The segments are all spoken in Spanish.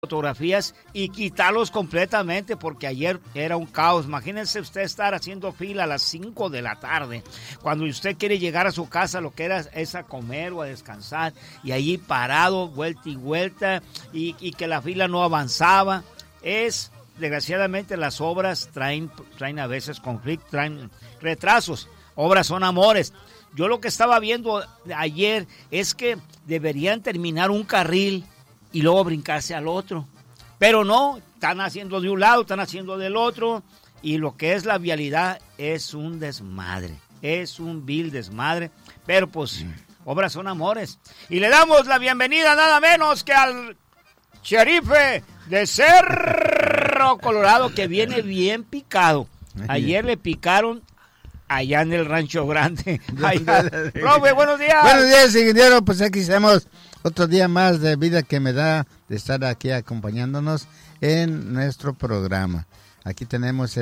fotografías y quitarlos completamente porque ayer era un caos. Imagínense usted estar haciendo fila a las 5 de la tarde cuando usted quiere llegar a su casa, lo que era es a comer o a descansar, y allí parado, vuelta y vuelta, y que la fila no avanzaba. Desgraciadamente las obras traen a veces conflictos, traen retrasos. Obras son amores. Yo lo que estaba viendo ayer es que deberían terminar un carril y luego brincarse al otro. Pero no, están haciendo de un lado, están haciendo del otro, y lo que es la vialidad es un desmadre, es un vil desmadre, pero pues obras son amores. Y le damos la bienvenida nada menos que al sherife de Cerro Colorado, que viene bien picado. Ayer le picaron allá en el Rancho Grande. Profe, buenos días. Buenos días, ingeniero. Pues aquí estamos otro día más de vida que me da de estar aquí acompañándonos en nuestro programa. Aquí tenemos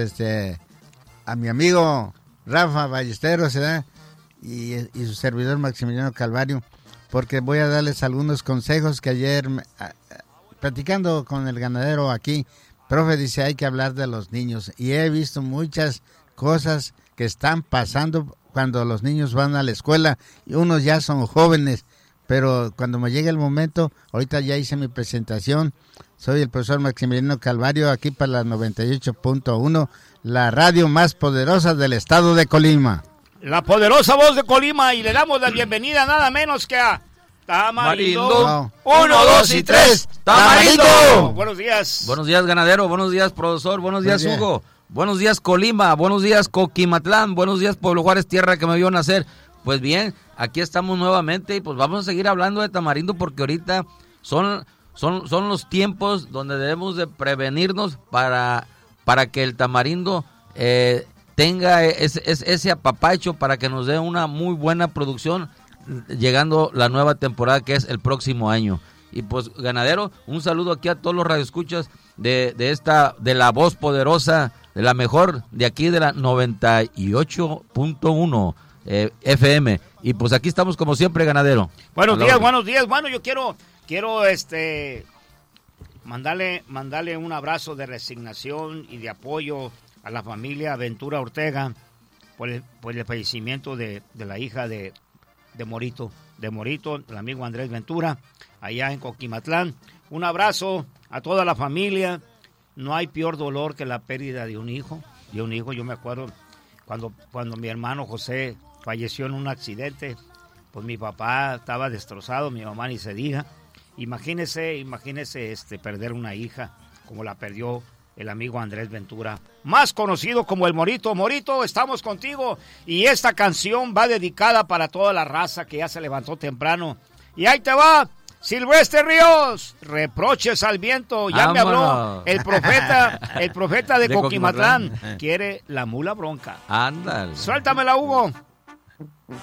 a mi amigo Rafa Ballesteros, ¿verdad? Y su servidor Maximiliano Calvario, porque voy a darles algunos consejos que ayer, platicando con el ganadero aquí, profe, dice, hay que hablar de los niños. Y he visto muchas cosas que están pasando cuando los niños van a la escuela y unos ya son jóvenes, pero cuando me llegue el momento, ahorita ya hice mi presentación, soy el profesor Maximiliano Calvario, aquí para la 98.1, la radio más poderosa del estado de Colima. La poderosa voz de Colima, y le damos la bienvenida nada menos que a Tamarindo. 1, 2 y 3, Tamarindo. Buenos días. Buenos días, ganadero, buenos días, profesor, buenos días, Hugo. Buenos días, Colima, buenos días, Coquimatlán, buenos días, Pueblo Juárez, tierra que me vio nacer. Pues bien, aquí estamos nuevamente y pues vamos a seguir hablando de Tamarindo porque ahorita son los tiempos donde debemos de prevenirnos para que el tamarindo tenga ese apapacho para que nos dé una muy buena producción llegando la nueva temporada que es el próximo año. Y pues, ganadero, un saludo aquí a todos los radioescuchas de la voz poderosa, de la mejor de aquí de la 98.1 FM. Y pues aquí estamos como siempre, ganadero. Buenos días. Bueno, yo quiero mandarle un abrazo de resignación y de apoyo a la familia Ventura Ortega por el fallecimiento de la hija de Morito, el amigo Andrés Ventura, allá en Coquimatlán. Un abrazo a toda la familia. No hay peor dolor que la pérdida de un hijo. Yo me acuerdo cuando mi hermano José falleció en un accidente, pues mi papá estaba destrozado, mi mamá ni se diga. Imagínese perder una hija como la perdió el amigo Andrés Ventura, más conocido como el Morito. Morito, estamos contigo, y esta canción va dedicada para toda la raza que ya se levantó temprano. Y ahí te va, Silvestre Ríos, Reproches al Viento. Ya me habló el profeta de Coquimatlán. Quiere la mula bronca. Ándale. Suéltamela, Hugo.